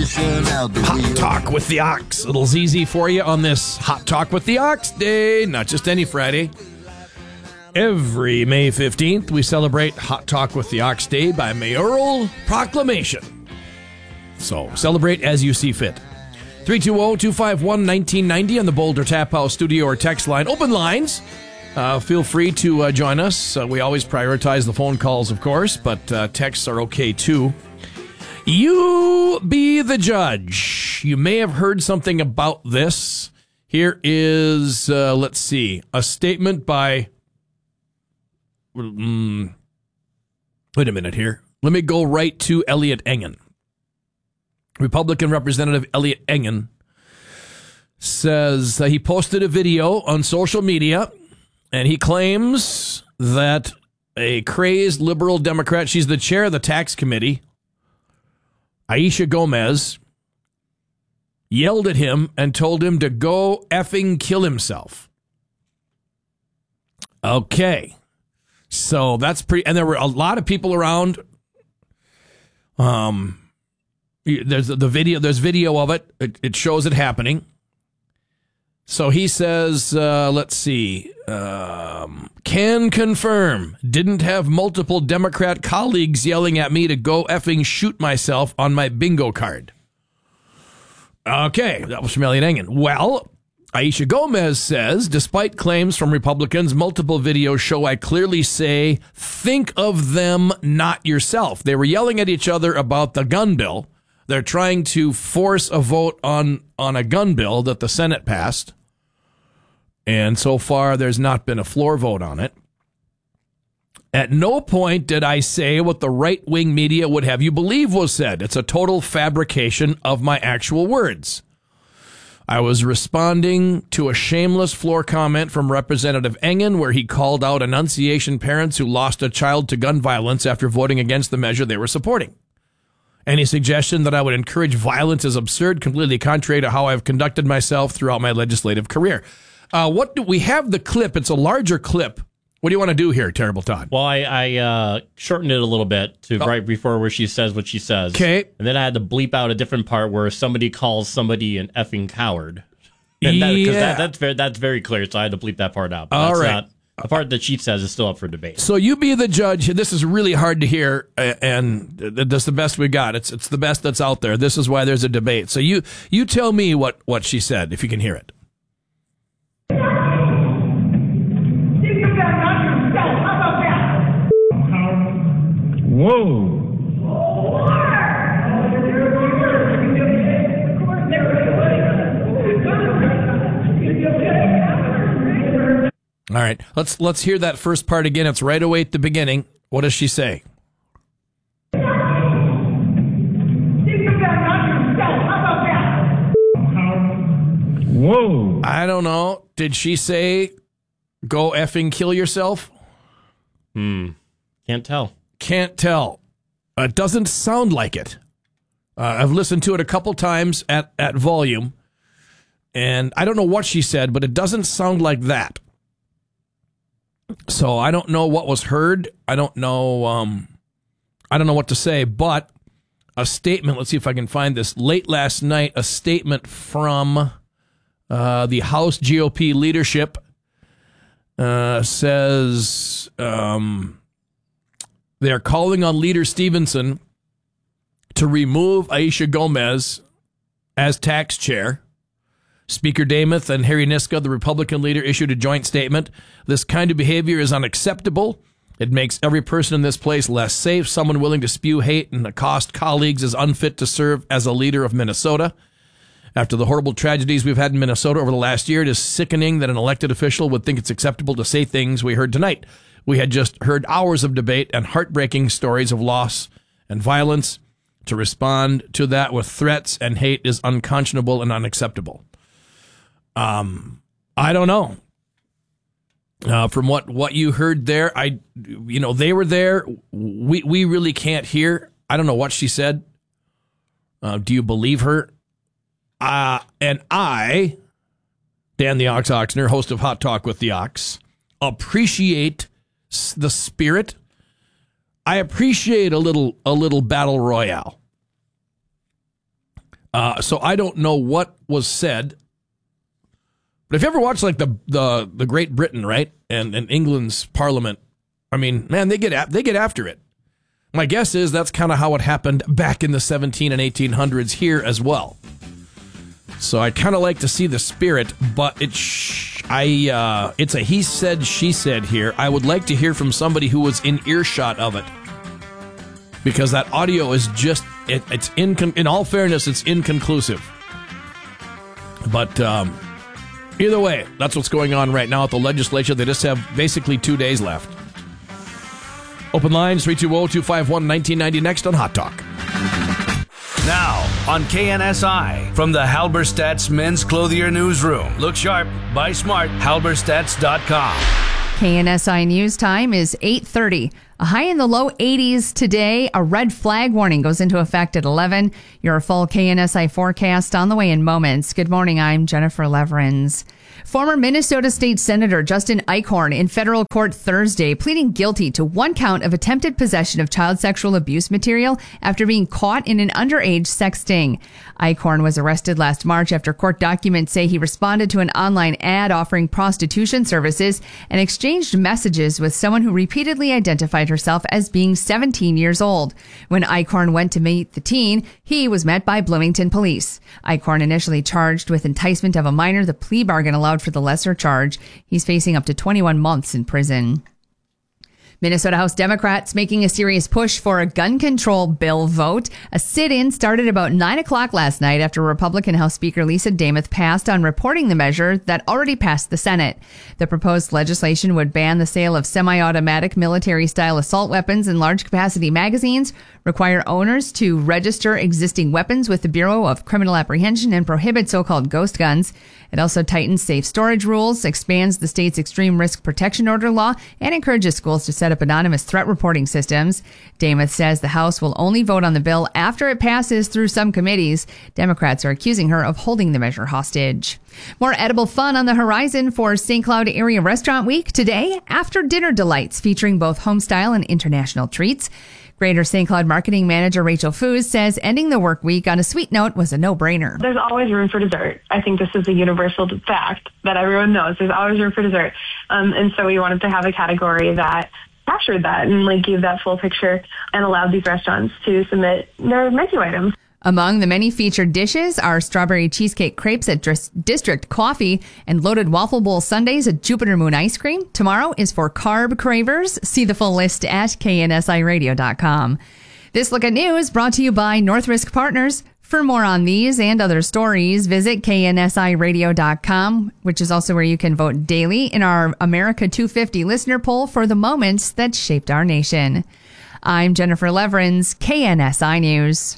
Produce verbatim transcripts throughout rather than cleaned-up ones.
position. Out the Hot wheel. Talk with the Ox. Little Z Z for you on this Hot Talk with the Ox Day. Not just any Friday. Every May fifteenth, we celebrate Hot Talk with the Ox Day by mayoral proclamation. So, celebrate as you see fit. three two zero, two five one, one nine nine zero on the Boulder Tap House studio or text line. Open lines. Uh, feel free to uh, join us. Uh, we always prioritize the phone calls, of course, but uh, texts are okay too. You be the judge. You may have heard something about this. Here is, uh, let's see, a statement by... Um, wait a minute here. Let me go right to Elliot Engen. Republican Representative Elliot Engen says uh, he posted a video on social media, and he claims that a crazed liberal Democrat, she's the chair of the tax committee, Aisha Gomez, yelled at him and told him to go effing kill himself. Okay. So that's pretty, and there were a lot of people around. Um, there's the video, there's video of it. It, it shows it happening. So he says, uh, let's see, um, can confirm, didn't have multiple Democrat colleagues yelling at me to go effing shoot myself on my bingo card. Okay, that was from Elliot Engen. Well, Aisha Gomez says, despite claims from Republicans, multiple videos show I clearly say, think of them, not yourself. They were yelling at each other about the gun bill. They're trying to force a vote on, on a gun bill that the Senate passed. And so far, there's not been a floor vote on it. At no point did I say what the right-wing media would have you believe was said. It's a total fabrication of my actual words. I was responding to a shameless floor comment from Representative Engen where he called out Annunciation parents who lost a child to gun violence after voting against the measure they were supporting. Any suggestion that I would encourage violence is absurd, completely contrary to how I've conducted myself throughout my legislative career. Uh, what do we have the clip? It's a larger clip. What do you want to do here, Terrible Todd? Well, I, I uh, shortened it a little bit to oh. right before where she says what she says. Okay. And then I had to bleep out a different part where somebody calls somebody an effing coward. And yeah. That, that, that's, very, that's very clear, so I had to bleep that part out. But All that's right. Not, the part that she says is still up for debate. So you be the judge. This is really hard to hear, and that's the best we got. It's it's the best that's out there. This is why there's a debate. So you you tell me what, what she said, if you can hear it. Whoa. All right, let's let's hear that first part again. It's right away at the beginning. What does she say? Whoa. I don't know. Did she say, go effing kill yourself? Hmm. Can't tell. Can't tell. Uh, it doesn't sound like it. Uh, I've listened to it a couple times at, at volume, and I don't know what she said, but it doesn't sound like that. So I don't know what was heard. I don't know. Um, I don't know what to say, but a statement. Let's see if I can find this. Late last night, a statement from uh, the House G O P leadership uh, says um, they are calling on Leader Stevenson to remove Aisha Gomez as tax chair. Speaker Demuth and Harry Niska, the Republican leader, issued a joint statement. This kind of behavior is unacceptable. It makes every person in this place less safe. Someone willing to spew hate and accost colleagues is unfit to serve as a leader of Minnesota. After the horrible tragedies we've had in Minnesota over the last year, it is sickening that an elected official would think it's acceptable to say things we heard tonight. We had just heard hours of debate and heartbreaking stories of loss and violence. To respond to that with threats and hate is unconscionable and unacceptable. Um, I don't know. Uh, from what, what you heard there, I, you know, they were there. We we really can't hear. I don't know what she said. Uh, do you believe her? Uh, and I, Dan the Ox Oxner, host of Hot Talk with the Ox, appreciate the spirit. I appreciate a little a little battle royale. Uh, so I don't know what was said. But if you ever watch like the the, the Great Britain, right, and, and England's Parliament, I mean, man, they get they get after it. My guess is that's kind of how it happened back in the seventeen and eighteen hundreds here as well. So I kind of like to see the spirit, but it sh- I uh, it's a he said, she said here. I would like to hear from somebody who was in earshot of it, because that audio is just, it, it's incon- in all fairness, it's inconclusive. But um, either way, that's what's going on right now at the legislature. They just have basically two days left. Open lines, three two zero, two five one, one nine nine zero, next on Hot Talk. Now, on K N S I, from the Halberstadt's Men's Clothier Newsroom. Look sharp, buy smart, halberstadts dot com. K N S I News Time is eight thirty. A high in the low eighties today. A red flag warning goes into effect at eleven. Your full K N S I forecast on the way in moments. Good morning, I'm Jennifer Leverins. Former Minnesota State Senator Justin Eichhorn in federal court Thursday pleading guilty to one count of attempted possession of child sexual abuse material after being caught in an underage sex sting. Eichhorn was arrested last March after court documents say he responded to an online ad offering prostitution services and exchanged messages with someone who repeatedly identified herself as being seventeen years old. When Eichhorn went to meet the teen, he was met by Bloomington police. Eichhorn initially charged with enticement of a minor. The plea bargain allowed for the lesser charge. He's facing up to twenty-one months in prison. Minnesota House Democrats making a serious push for a gun control bill vote. A sit-in started about nine o'clock last night after Republican House Speaker Lisa Demuth passed on reporting the measure that already passed the Senate. The proposed legislation would ban the sale of semi-automatic military-style assault weapons and large-capacity magazines, require owners to register existing weapons with the Bureau of Criminal Apprehension, and prohibit so-called ghost guns. It also tightens safe storage rules, expands the state's extreme risk protection order law, and encourages schools to set up anonymous threat reporting systems. Demuth says the House will only vote on the bill after it passes through some committees. Democrats are accusing her of holding the measure hostage. More edible fun on the horizon for Saint Cloud Area Restaurant Week today. After dinner delights featuring both homestyle and international treats. Greater Saint Cloud Marketing Manager Rachel Foos says ending the work week on a sweet note was a no-brainer. There's always room for dessert. I think this is a universal fact that everyone knows. There's always room for dessert. Um, and so we wanted to have a category that captured that and like gave that full picture and allowed these restaurants to submit their menu items. Among the many featured dishes are strawberry cheesecake crepes at District Coffee and loaded waffle bowl sundaes at Jupiter Moon Ice Cream. Tomorrow is for carb cravers. See the full list at K N S I radio dot com. This Look at News brought to you by North Risk Partners. For more on these and other stories, visit K N S I radio dot com, which is also where you can vote daily in our America two fifty listener poll for the moments that shaped our nation. I'm Jennifer Leverins, K N S I News.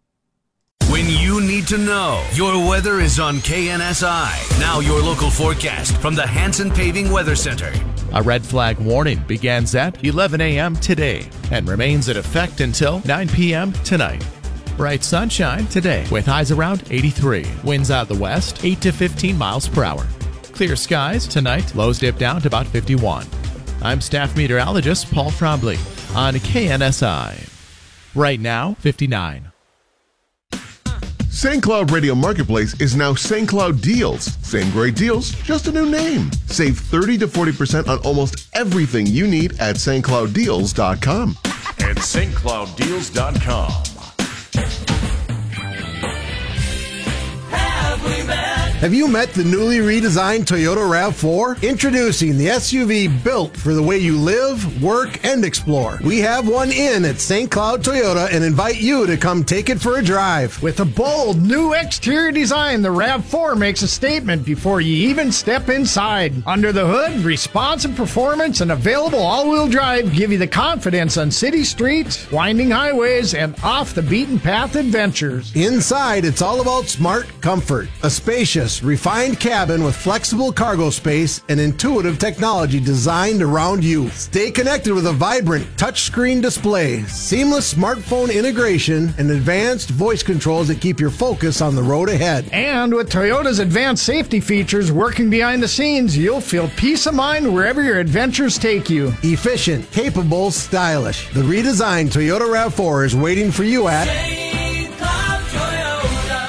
When you need to know, your weather is on K N S I. Now your local forecast from the Hanson Paving Weather Center. A red flag warning begins at eleven a.m. today and remains in effect until nine p.m. tonight. Bright sunshine today with highs around eighty-three. Winds out the west, eight to fifteen miles per hour. Clear skies tonight, lows dip down to about fifty-one. I'm staff meteorologist Paul Trombley on K N S I. Right now, fifty-nine. Saint Cloud Radio Marketplace is now Saint Cloud Deals. Same great deals, just a new name. Save thirty to forty percent on almost everything you need at St Cloud Deals dot com. At St Cloud Deals dot com. Have you met the newly redesigned Toyota RAV four? Introducing the S U V built for the way you live, work, and explore. We have one in at Saint Cloud Toyota and invite you to come take it for a drive. With a bold new exterior design, the RAV four makes a statement before you even step inside. Under the hood, responsive performance and available all-wheel drive give you the confidence on city streets, winding highways, and off-the-beaten-path adventures. Inside, it's all about smart comfort. A spacious, refined cabin with flexible cargo space and intuitive technology designed around you. Stay connected with a vibrant touchscreen display, seamless smartphone integration, and advanced voice controls that keep your focus on the road ahead. And with Toyota's advanced safety features working behind the scenes, you'll feel peace of mind wherever your adventures take you. Efficient, capable, stylish. The redesigned Toyota RAV four is waiting for you at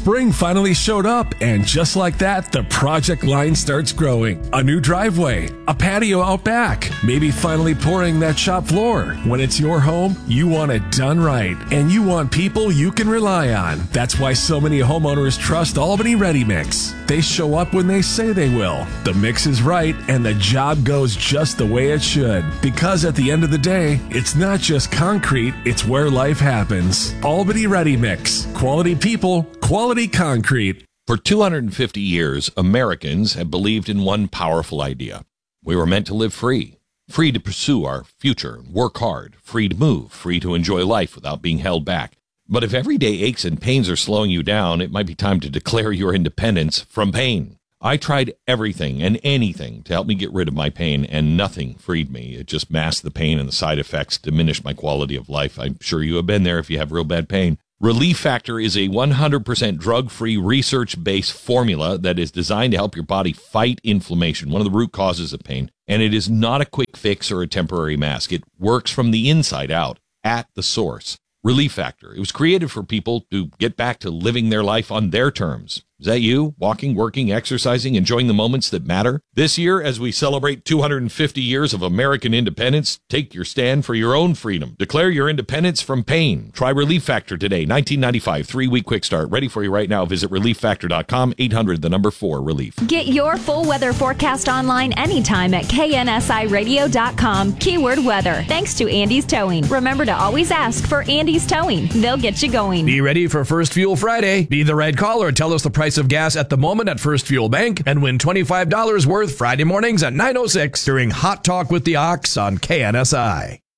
Spring finally showed up, and just like that, the project line starts growing. A new driveway, a patio out back, maybe finally pouring that shop floor. When it's your home, you want it done right, and you want people you can rely on. That's why so many homeowners trust Albany Ready Mix. They show up when they say they will. The mix is right, and the job goes just the way it should. Because at the end of the day, it's not just concrete, it's where life happens. Albany Ready Mix. Quality people, quality concrete. For two hundred fifty years, Americans have believed in one powerful idea. We were meant to live free. Free to pursue our future, work hard, free to move, free to enjoy life without being held back. But if everyday aches and pains are slowing you down, it might be time to declare your independence from pain. I tried everything and anything to help me get rid of my pain, and nothing freed me. It just masked the pain, and the side effects diminished my quality of life. I'm sure you have been there if you have real bad pain. Relief Factor is a one hundred percent drug-free, research-based formula that is designed to help your body fight inflammation, one of the root causes of pain. And it is not a quick fix or a temporary mask. It works from the inside out, at the source. Relief Factor. It was created for people to get back to living their life on their terms. Is that you? Walking, working, exercising, enjoying the moments that matter? This year, as we celebrate two hundred fifty years of American independence, take your stand for your own freedom. Declare your independence from pain. Try Relief Factor today. nineteen ninety-five, three-week quick start. Ready for you right now. Visit relief factor dot com, eight hundred, the number four, relief. Get your full weather forecast online anytime at K N S I radio dot com. Keyword weather. Thanks to Andy's Towing. Remember to always ask for Andy's Towing. They'll get you going. Be ready for First Fuel Friday. Be the right caller and tell us the price of gas at the moment at First Fuel Bank, and win twenty-five dollars worth Friday mornings at nine oh six during Hot Talk with the Ox on K N S I.